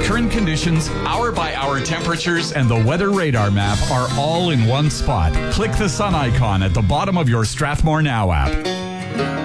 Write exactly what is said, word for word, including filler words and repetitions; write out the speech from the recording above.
Current conditions, hour-by-hour temperatures, and the weather radar map are all in one spot. Click the sun icon at the bottom of your Strathmore Now app.